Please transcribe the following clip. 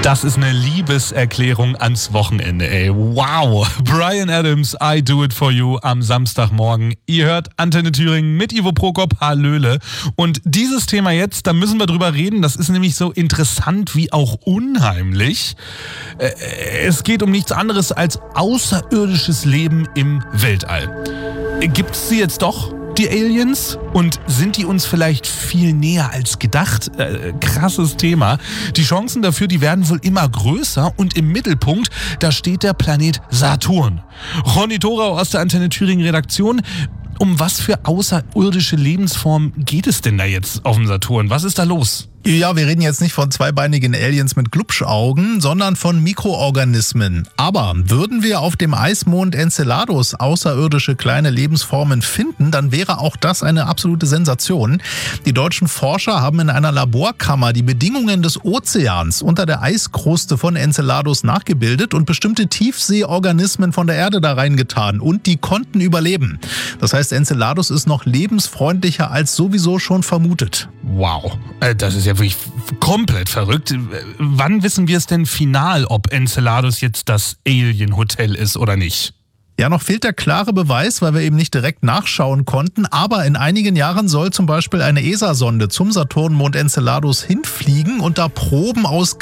Das ist eine Liebeserklärung ans Wochenende, ey. Wow. Bryan Adams, I Do It For You am Samstagmorgen. Ihr hört Antenne Thüringen mit Ivo Prokop, hallöle. Und dieses Thema jetzt, da müssen wir drüber reden. Das ist nämlich so interessant wie auch unheimlich. Es geht um nichts anderes als außerirdisches Leben im Weltall. Gibt's sie jetzt doch? Die Aliens? Und sind die uns vielleicht viel näher als gedacht? Krasses Thema. Die Chancen dafür, die werden wohl immer größer und im Mittelpunkt, da steht der Planet Saturn. Ronny Thorau aus der Antenne Thüringen Redaktion. Um was für außerirdische Lebensformen geht es denn da jetzt auf dem Saturn? Was ist da los? Ja, wir reden jetzt nicht von zweibeinigen Aliens mit Glubschaugen, sondern von Mikroorganismen. Aber würden wir auf dem Eismond Enceladus außerirdische kleine Lebensformen finden, dann wäre auch das eine absolute Sensation. Die deutschen Forscher haben in einer Laborkammer die Bedingungen des Ozeans unter der Eiskruste von Enceladus nachgebildet und bestimmte Tiefseeorganismen von der Erde da reingetan. Und die konnten überleben. Das heißt, Enceladus ist noch lebensfreundlicher als sowieso schon vermutet. Wow, das ist ja wirklich komplett verrückt. Wann wissen wir es denn final, ob Enceladus jetzt das Alien-Hotel ist oder nicht? Ja, noch fehlt der klare Beweis, weil wir eben nicht direkt nachschauen konnten. Aber in einigen Jahren soll zum Beispiel eine ESA-Sonde zum Saturnmond Enceladus hinfliegen und da Proben aus